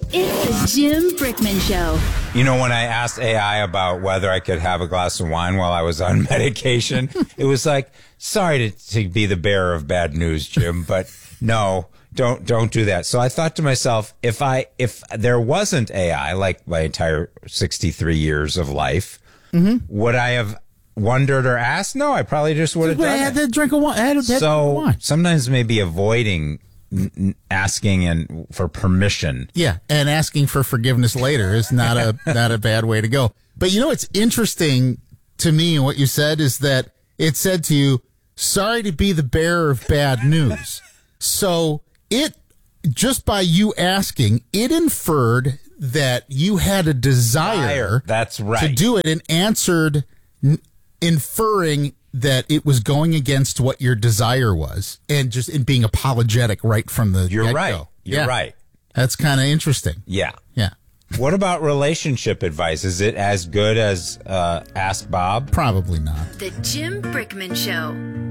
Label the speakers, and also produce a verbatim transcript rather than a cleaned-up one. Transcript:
Speaker 1: It's the Jim Brickman Show.
Speaker 2: You know, when I asked A I about whether I could have a glass of wine while I was on medication, it was like, sorry to, to be the bearer of bad news, Jim, but no, don't don't do that. So I thought to myself, if I if there wasn't A I, like my entire sixty-three years of life, mm-hmm. would I have wondered or asked? No, I probably just would have done
Speaker 3: I had
Speaker 2: it.
Speaker 3: to drink a wine. I had to drink
Speaker 2: So
Speaker 3: wine.
Speaker 2: sometimes maybe avoiding n- asking and for permission.
Speaker 3: Yeah, and asking for forgiveness later is not a not a bad way to go. But you know what's interesting to me and what you said is that it said to you, sorry to be the bearer of bad news. So it, just by you asking, it inferred that you had a desire
Speaker 2: That's right.
Speaker 3: to do it and answered n- inferring that it was going against what your desire was and just in being apologetic right from the
Speaker 2: You're
Speaker 3: get-go.
Speaker 2: right. You're
Speaker 3: Yeah.
Speaker 2: right.
Speaker 3: That's kind of interesting.
Speaker 2: Yeah.
Speaker 3: Yeah.
Speaker 2: What about relationship advice? Is it as good as uh, Ask Bob?
Speaker 3: Probably not.
Speaker 1: The Jim Brickman Show.